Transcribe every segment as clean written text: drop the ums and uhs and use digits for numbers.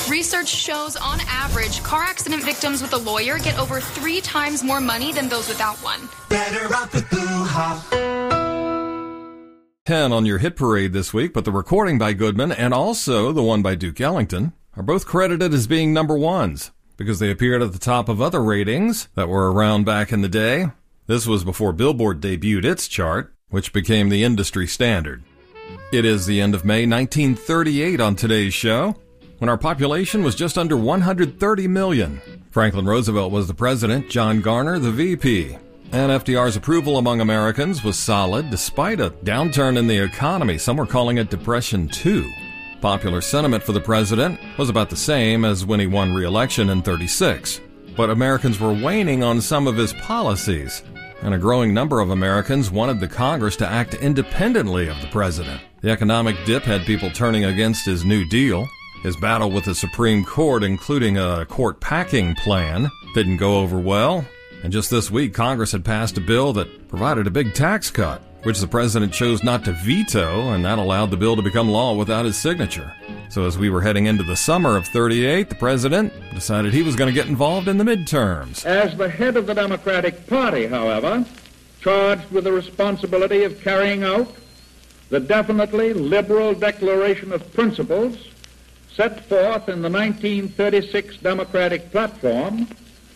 Research shows, on average, car accident victims with a lawyer get over 3 times more money than those without one. Better off with Blue Hop. 10 on your hit parade this week, but the recording by Goodman and also the one by Duke Ellington are both credited as being number ones because they appeared at the top of other ratings that were around back in the day. This was before Billboard debuted its chart, which became the industry standard. It is the end of May 1938 on today's show, when our population was just under 130 million. Franklin Roosevelt was the president, John Garner the VP. And FDR's approval among Americans was solid despite a downturn in the economy. Some were calling it Depression 2. Popular sentiment for the president was about the same as when he won re-election in 36. But Americans were waning on some of his policies, and a growing number of Americans wanted the Congress to act independently of the president. The economic dip had people turning against his New Deal. His battle with the Supreme Court, including a court packing plan, didn't go over well. And just this week, Congress had passed a bill that provided a big tax cut, which the president chose not to veto, and that allowed the bill to become law without his signature. So as we were heading into the summer of 38, the president decided he was going to get involved in the midterms. As the head of the Democratic Party, however, charged with the responsibility of carrying out the definitely liberal declaration of principles set forth in the 1936 Democratic platform,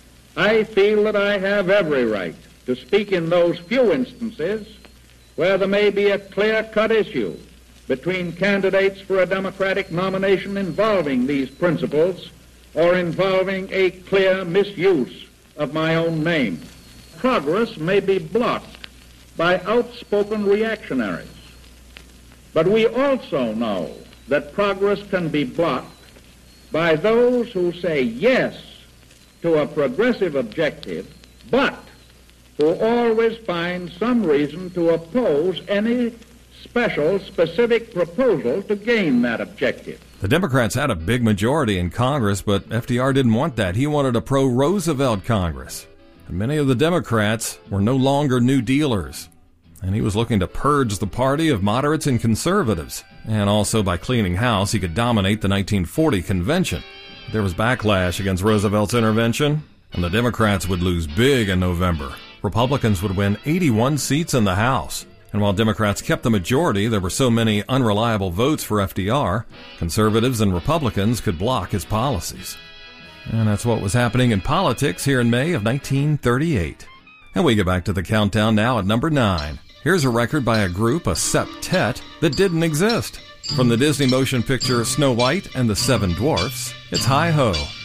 I feel that I have every right to speak in those few instances where there may be a clear-cut issue between candidates for a Democratic nomination involving these principles or involving a clear misuse of my own name. Progress may be blocked by outspoken reactionaries, but we also know that progress can be blocked by those who say yes to a progressive objective, but who always find some reason to oppose any specific proposal to gain that objective. The Democrats had a big majority in Congress, but FDR didn't want that. He wanted a pro-Roosevelt Congress. And many of the Democrats were no longer New Dealers, and he was looking to purge the party of moderates and conservatives. And also by cleaning house, he could dominate the 1940 convention. There was backlash against Roosevelt's intervention, and the Democrats would lose big in November. Republicans would win 81 seats in the House. And while Democrats kept the majority, there were so many unreliable votes for FDR, conservatives and Republicans could block his policies. And that's what was happening in politics here in May of 1938. And we get back to the countdown now at number 9. Here's a record by a group, a septet, that didn't exist. From the Disney motion picture Snow White and the Seven Dwarfs, it's Hi-Ho.